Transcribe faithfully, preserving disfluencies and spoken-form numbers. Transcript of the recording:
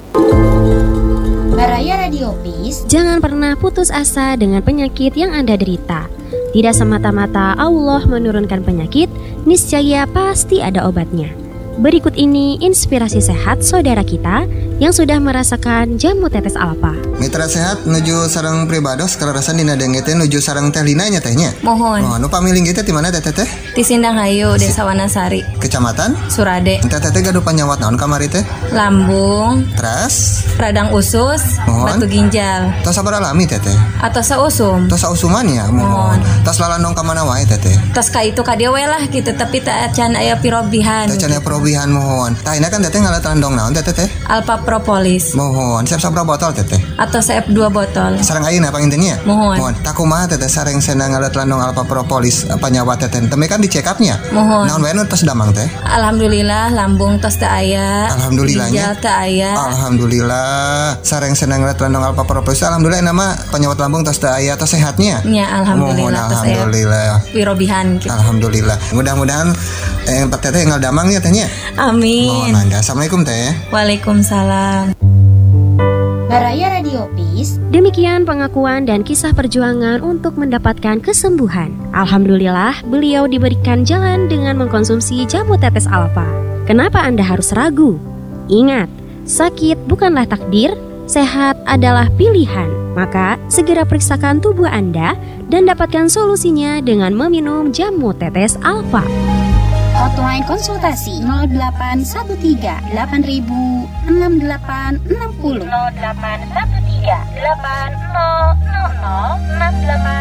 Baraya Radiopis, jangan pernah putus asa dengan penyakit yang Anda derita. Tidak semata-mata Allah menurunkan penyakit, niscaya pasti ada obatnya. Berikut ini inspirasi sehat saudara kita yang sudah merasakan jamu tetes alfa. Mitra sehat nuju sareng pribados kalarasan dina denge teh nuju sareng teh Lina nya tehnya. Mohon. Oh, nu pamiling kita di mana teh teh? Di Sindang Hayu, Desa Wanasari, Kecamatan Surade. Teh teh gaduh panyawat naon kamari teh? Lambung, Teras, radang usus, Mohon. batu ginjal, tos sabar alami teh teh. atau seusum. Tos sausuman ya, Mohon. mohon. Tos lalandong ka mana wae teh teh. Tos ka itu ka dia we lah gitu, tapi tak can aya pirobihan. Teh can aya perobihan mohon. Tah ini kan teh teh ngalat landong naon teh teh? Alpha propolis Mohon. Siap sabra botol teh teh. atau C F dua botol. Sareng ayeuna pangintennya? Mohon. Mohon. Tak kumaha teh teh sareng senang ngalat landong alfa propolis apa nyawa teh teh. Teme kan di check up-nya. Mohon. Naon wae nu tos damang teh? Alhamdulillah lambung tos teu aya. Alhamdulillahnya. Ginjal teu aya. Alhamdulillah sareng senang ngeliat landong alfa propolis. Alhamdulillah nama penyawat lambung tos teu aya tos sehatnya. Nya alhamdulillah Mohon, tos aya alhamdulillah. pirobihan gitu. Alhamdulillah. Mudah-mudahan eh teh teh ngal damang ya tehnya. Mohon Amin. mangga. Assalamualaikum teh. Waalaikumsalam. Baraya Radiopis, Demikian pengakuan dan kisah perjuangan untuk mendapatkan kesembuhan. Alhamdulillah, beliau diberikan jalan dengan mengkonsumsi jamu tetes alfa. Kenapa Anda harus ragu? Ingat, sakit bukanlah takdir, sehat adalah pilihan. Maka, segera periksakan tubuh Anda dan dapatkan solusinya dengan meminum jamu tetes alfa. hotline konsultasi nol delapan satu tiga delapan ribu enam delapan enam nol. nol delapan satu tiga delapan nol nol nol enam delapan